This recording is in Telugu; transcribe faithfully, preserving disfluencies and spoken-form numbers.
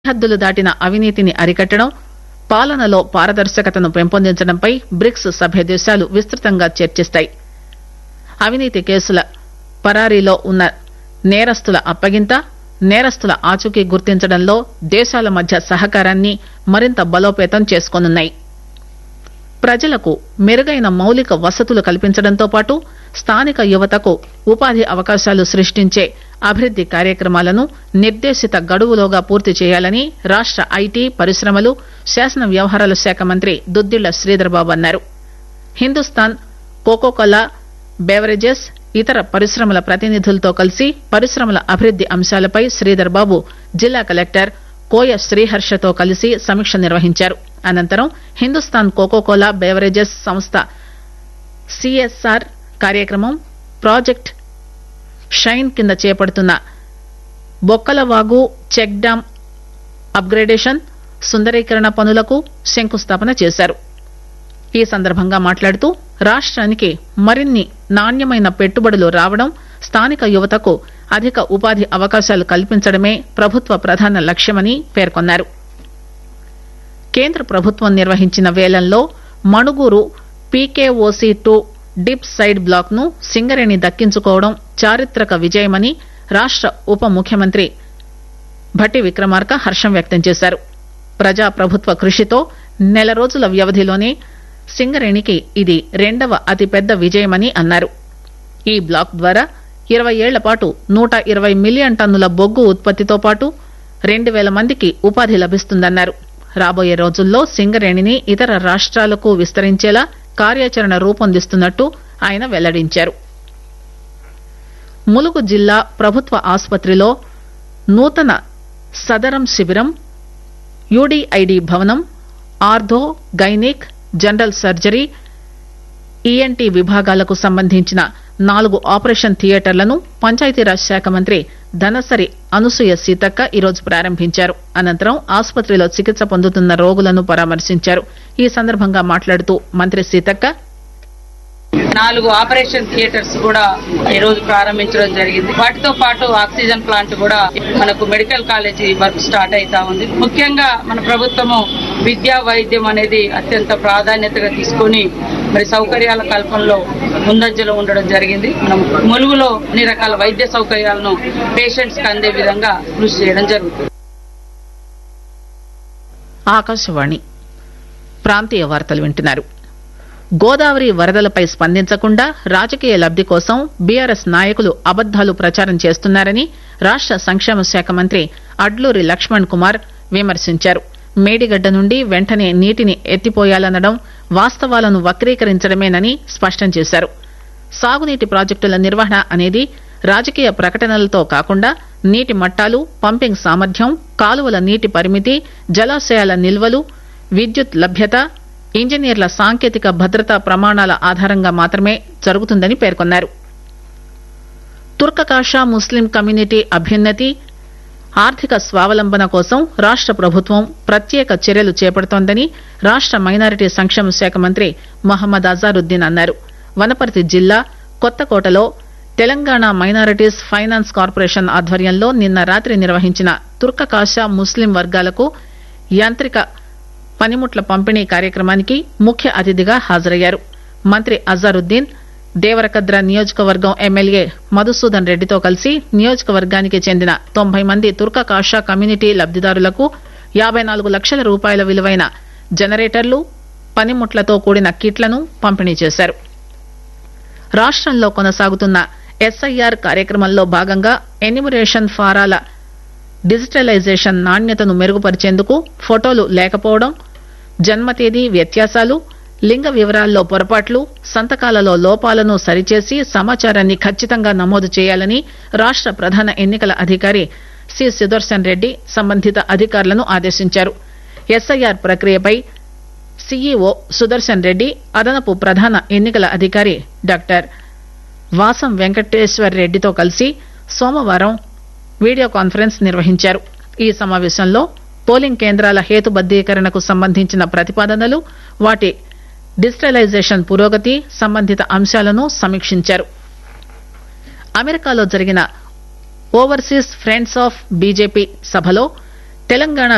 సరిహద్దులు దాటిన అవినీతిని అరికట్టడం, పాలనలో పారదర్శకతను పెంపొందించడంపై బ్రిక్స్ సభ్య దేశాలు విస్తృతంగా చర్చిస్తాయి. అవినీతి కేసుల పరారీలో ఉన్న నేరస్తుల అప్పగింత, నేరస్తుల ఆచూకీ గుర్తించడంలో దేశాల మధ్య సహకారాన్ని మరింత బలోపేతం చేసుకోనున్నాయి. ప్రజలకు మెరుగైన మౌలిక వసతులు కల్పించడంతో పాటు స్థానిక యువతకు ఉపాధి అవకాశాలు సృష్టించే అభివృద్ది కార్యక్రమాలను నిర్దేశిత గడువులోగా పూర్తి చేయాలని రాష్ట ఐటీ, పరిశ్రమలు, శాసన వ్యవహారాల శాఖ మంత్రి దుద్దిళ్ల శ్రీధర్బాబు అన్నారు. హిందుస్థాన్ కోకోకోలా బెవరేజెస్, ఇతర పరిశ్రమల ప్రతినిధులతో కలిసి పరిశ్రమల అభివృద్ది అంశాలపై శ్రీధర్బాబు జిల్లా కలెక్టర్ కోయ శ్రీహర్షతో కలిసి సమీక్ష నిర్వహించారు. అనంతరం హిందుస్థాన్ కోకోకోలా బెవరేజెస్ సంస్థ సిఎస్ఆర్ కార్యక్రమం, ప్రాజెక్ట్ షైన్ కింద చేపడుతున్న బొక్కలవాగు చెక్ డ్యాం అప్గ్రేడేషన్, సుందరీకరణ పనులకు శంకుస్థాపన చేశారు. ఈ సందర్భంగా మాట్లాడుతూ రాష్ట్రానికి మరిన్ని నాణ్యమైన పెట్టుబడులు రావడం, స్థానిక యువతకు అధిక ఉపాధి అవకాశాలు కల్పించడమే ప్రభుత్వ ప్రధాన లక్ష్యమని పేర్కొన్నారు. కేంద్ర ప్రభుత్వం నిర్వహించిన వేలంలో Manuguru PKOC two dip side black ను సింగరేణి దక్కించుకోవడం చారిత్రక విజయమని రాష్ట ఉప ముఖ్యమంత్రి భట్టి విక్రమార్క హర్షం వ్యక్తం చేశారు. ప్రజా ప్రభుత్వ కృషితో నెల రోజుల వ్యవధిలోనే సింగరేణికి ఇది రెండవ అతిపెద్ద విజయమని అన్నారు. ఈ బ్లాక్ ద్వారా ఇరవై ఏళ్ల పాటు నూట ఇరవై మిలియన్ టన్నుల బొగ్గు ఉత్పత్తితో పాటు రెండు వేల మందికి ఉపాధి లభిస్తుందన్నారు. రాబోయే రోజుల్లో సింగరేణిని ఇతర రాష్ట్రాలకు విస్తరించేలా కార్యాచరణ రూపొందిస్తున్నట్టు ఆయన వెల్లడించారు. ములుగు జిల్లా ప్రభుత్వ ఆసుపత్రిలో నూతన సదరం శిబిరం, యూడీఐడీ భవనం, ortho, gynaec, general surgery, ENT విభాగాలకు సంబంధించిన నాలుగు ఆపరేషన్ థియేటర్లను పంచాయతీరాజ్ శాఖ మంత్రి ధనసరి అనసూయ సీతక్క ఈరోజు ప్రారంభించారు. అనంతరం ఆసుపత్రిలో చికిత్స పొందుతున్న రోగులను పరామర్శించారు. ఈ సందర్భంగా మాట్లాడుతూ మంత్రి సీతక్క, నాలుగు ఆపరేషన్ థియేటర్స్ కూడా ఈ రోజు ప్రారంభించడం జరిగింది. వాటితో పాటు ఆక్సిజన్ ప్లాంట్ కూడా మనకు మెడికల్ కాలేజీ వర్క్ స్టార్ట్ అవుతా ఉంది. ముఖ్యంగా మన ప్రభుత్వము విద్యా వైద్యం అనేది అత్యంత ప్రాధాన్యతగా తీసుకుని మరి సౌకర్యాల కల్పనలో ముందంజలో ఉండడం జరిగింది. మనం ములుగులో అన్ని రకాల వైద్య సౌకర్యాలను పేషెంట్స్ కి అందే విధంగా కృషి చేయడం జరుగుతుంది. ఆకాశవాణి ప్రాంతీయ వార్తలు వింటున్నారు. గోదావరి వరదలపై స్పందించకుండా రాజకీయ లబ్ది కోసం బీఆర్ఎస్ నాయకులు అబద్దాలు ప్రచారం చేస్తున్నారని రాష్ట సంక్షేమ శాఖ మంత్రి అడ్లూరి లక్ష్మణ్ కుమార్ విమర్శించారు. మేడిగడ్డ నుండి వెంటనే నీటిని ఎత్తిపోయాలనడం వాస్తవాలను వక్రీకరించడమేనని స్పష్టం చేశారు. సాగునీటి ప్రాజెక్టుల నిర్వహణ అనేది రాజకీయ ప్రకటనలతో కాకుండా నీటి మట్టాలు, పంపింగ్ సామర్థ్యం, కాలువల నీటి పరిమితి, జలాశయాల నిల్వలు, విద్యుత్ లభ్యత, ఇంజనీర్ల సాంకేతిక భద్రతా ప్రమాణాల ఆధారంగా మాత్రమే జరుగుతుందని పేర్కొన్నారు. తుర్కకాషా ముస్లిం కమ్యూనిటీ అభ్యున్నతి, ఆర్థిక స్వావలంబన కోసం రాష్ట ప్రభుత్వం ప్రత్యేక చర్యలు చేపడుతోందని రాష్ట మైనారిటీ సంక్షేమ శాఖ మంత్రి మహమ్మద్ అజారుద్దీన్ అన్నారు. వనపర్తి జిల్లా కొత్తకోటలో తెలంగాణ మైనారిటీస్ ఫైనాన్స్ కార్పొరేషన్ ఆధ్వర్యంలో నిన్న రాత్రి నిర్వహించిన తుర్కకాషా ముస్లిం వర్గాలకు యాంత్రిక పనిముట్ల పంపిణీ కార్యక్రమానికి ముఖ్య అతిథిగా హాజరయ్యారు. మంత్రి అజారుద్దీన్ దేవరకద్ర నియోజకవర్గం ఎమ్మెల్యే మధుసూదన్ రెడ్డితో కలిసి నియోజకవర్గానికి చెందిన తొంభై మంది తుర్కకాషా కమ్యూనిటీ లబ్దిదారులకు యాబై నాలుగు లక్షల రూపాయల విలువైన జనరేటర్లు, పనిముట్లతో కూడిన కిట్లను పంపిణీ చేశారు. రాష్టంలో కొనసాగుతున్న ఎస్ఐఆర్ కార్యక్రమంలో భాగంగా ఎన్యూమరేషన్ ఫారాల డిజిటలైజేషన్ నాణ్యతను మెరుగుపరిచేందుకు ఫోటోలు లేకపోవడం, జన్మ తేదీ వ్యత్యాసాలు, లింగ వివరాల్లో పొరపాట్లు, సంతకాలలో లోపాలను సరిచేసి సమాచారాన్ని ఖచ్చితంగా నమోదు చేయాలని రాష్ట ప్రధాన ఎన్నికల అధికారి సి సుదర్శన్ రెడ్డి సంబంధిత అధికారులను ఆదేశించారు. ఎస్ఐఆర్ ప్రక్రియపై సీఈఓ సుదర్శన్ రెడ్డి, అదనపు ప్రధాన ఎన్నికల అధికారి డాక్టర్ వాసం వెంకటేశ్వర్ రెడ్డితో కలిసి సోమవారం వీడియో కాన్ఫరెన్స్ నిర్వహించారు. ఈ సమావేశంలో పోలింగ్ కేంద్రాల హేతుబద్దీకరణకు సంబంధించిన ప్రతిపాదనలు, వాటి డిజిటలైజేషన్ పురోగతి సంబంధిత అంశాలను సమీక్షించారు. అమెరికాలో జరిగిన ఓవర్సీస్ ఫ్రెండ్స్ ఆఫ్ బీజేపీ సభలో తెలంగాణ